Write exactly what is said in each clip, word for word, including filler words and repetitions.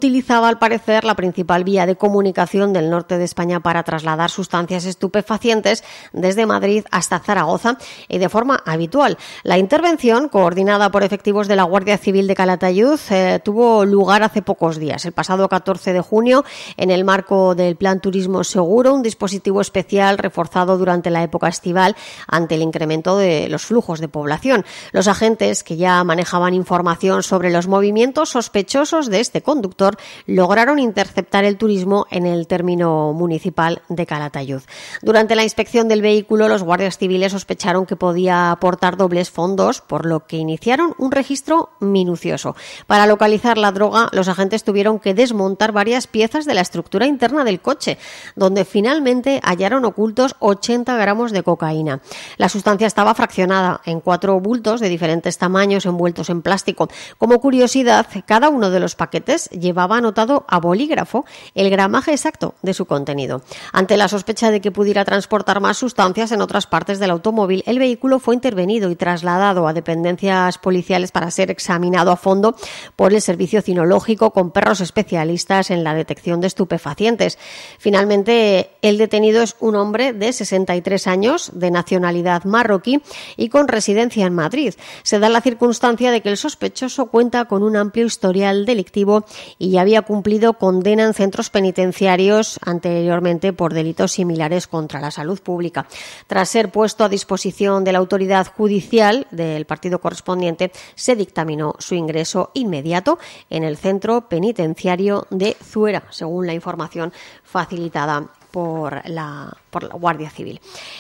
utilizaba al parecer la principal vía de comunicación del norte de España para trasladar sustancias estupefacientes desde Madrid hasta Zaragoza y de forma habitual. La intervención, coordinada por efectivos de la Guardia Civil de Calatayud, eh, tuvo lugar hace pocos días, el pasado catorce de junio, en el marco del Plan Turismo Seguro, un dispositivo especial reforzado durante la época estival ante el incremento de los flujos de población. Los agentes, que ya manejaban información sobre los movimientos sospechosos de este conductor, lograron interceptar el turismo en el término municipal de Calatayud. Durante la inspección del vehículo, los guardias civiles sospecharon que podía aportar dobles fondos, por lo que iniciaron un registro minucioso. Para localizar la droga, los agentes tuvieron que desmontar varias piezas de la estructura interna del coche, donde finalmente hallaron ocultos ochenta gramos de cocaína. La sustancia estaba fraccionada en cuatro bultos de diferentes tamaños envueltos en plástico. Como curiosidad, cada uno de los paquetes llevaba anotado a bolígrafo el gramaje exacto de su contenido. Ante la sospecha de que pudiera transportar más sustancias en otras partes del automóvil, el vehículo fue intervenido y trasladado a dependencias policiales para ser examinado a fondo por el servicio cinológico con perros especialistas en la detección de estupefacientes. Finalmente, el detenido es un hombre de sesenta y tres años, de nacionalidad marroquí y con residencia en Madrid. Se da la circunstancia de que el sospechoso cuenta con un amplio historial delictivo y ya había cumplido condena en centros penitenciarios anteriormente por delitos similares contra la salud pública. Tras ser puesto a disposición de la autoridad judicial del partido correspondiente, se dictaminó su ingreso inmediato en el centro penitenciario de Zuera, según la información facilitada por la, por la Guardia Civil.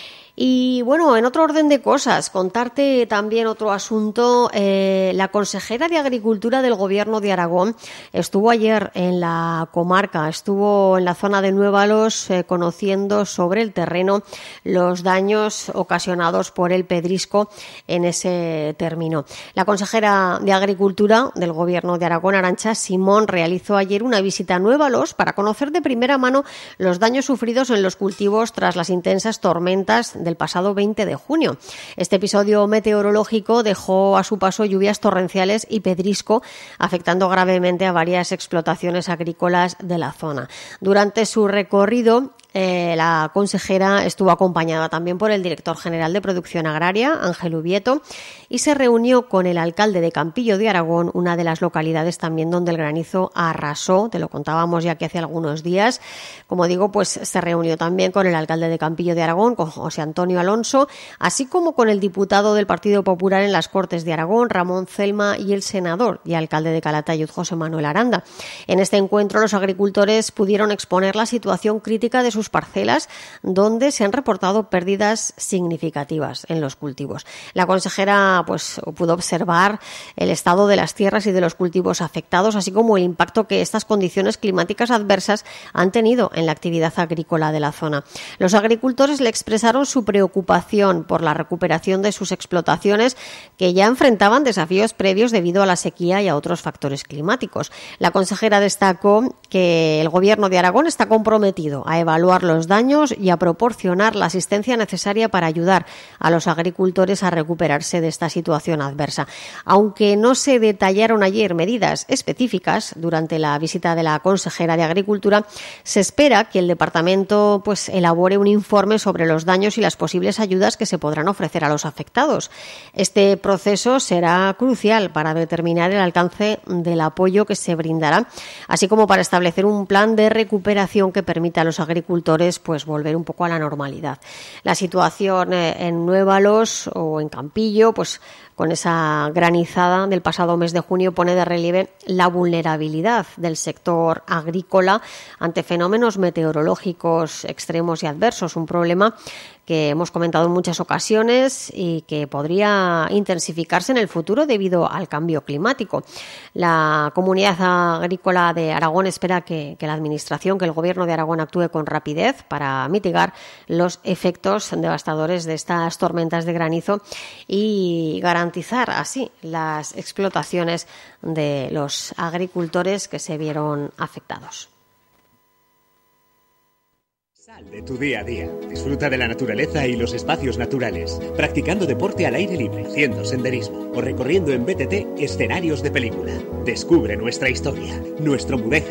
Y bueno, en otro orden de cosas, contarte también otro asunto. Eh, la consejera de Agricultura del Gobierno de Aragón estuvo ayer en la comarca, estuvo en la zona de Nuevalos eh, conociendo sobre el terreno los daños ocasionados por el pedrisco en ese término. La consejera de Agricultura del Gobierno de Aragón, Arantxa Simón, realizó ayer una visita a Nuevalos para conocer de primera mano los daños sufridos en los cultivos tras las intensas tormentas del pasado veinte de junio. Este episodio meteorológico dejó a su paso lluvias torrenciales y pedrisco, afectando gravemente a varias explotaciones agrícolas de la zona. Durante su recorrido, Eh, la consejera estuvo acompañada también por el director general de Producción Agraria, Ángel Ubieto, y se reunió con el alcalde de Campillo de Aragón, una de las localidades también donde el granizo arrasó, te lo contábamos ya que hace algunos días. Como digo, pues se reunió también con el alcalde de Campillo de Aragón, con José Antonio Alonso, así como con el diputado del Partido Popular en las Cortes de Aragón, Ramón Celma, y el senador y alcalde de Calatayud, José Manuel Aranda. En este encuentro, los agricultores pudieron exponer la situación crítica de sus parcelas, donde se han reportado pérdidas significativas en los cultivos. La consejera pues pudo observar el estado de las tierras y de los cultivos afectados, así como el impacto que estas condiciones climáticas adversas han tenido en la actividad agrícola de la zona. Los agricultores le expresaron su preocupación por la recuperación de sus explotaciones, que ya enfrentaban desafíos previos debido a la sequía y a otros factores climáticos. La consejera destacó que el Gobierno de Aragón está comprometido a evaluar los daños y a proporcionar la asistencia necesaria para ayudar a los agricultores a recuperarse de esta situación adversa. Aunque no se detallaron ayer medidas específicas durante la visita de la consejera de Agricultura, se espera que el departamento pues elabore un informe sobre los daños y las posibles ayudas que se podrán ofrecer a los afectados. Este proceso será crucial para determinar el alcance del apoyo que se brindará, así como para establecer un plan de recuperación que permita a los agricultores pues volver un poco a la normalidad. La situación en Nuevalos o en Campillo, pues con esa granizada del pasado mes de junio, pone de relieve la vulnerabilidad del sector agrícola ante fenómenos meteorológicos extremos y adversos, un problema que hemos comentado en muchas ocasiones y que podría intensificarse en el futuro debido al cambio climático. La Comunidad Agrícola de Aragón espera que, que la Administración, que el Gobierno de Aragón actúe con rapidez para mitigar los efectos devastadores de estas tormentas de granizo y garantizar así las explotaciones de los agricultores que se vieron afectados. Sal de tu día a día. Disfruta de la naturaleza y los espacios naturales, practicando deporte al aire libre, haciendo senderismo o recorriendo en B T T escenarios de película. Descubre nuestra historia, nuestro mudéjar.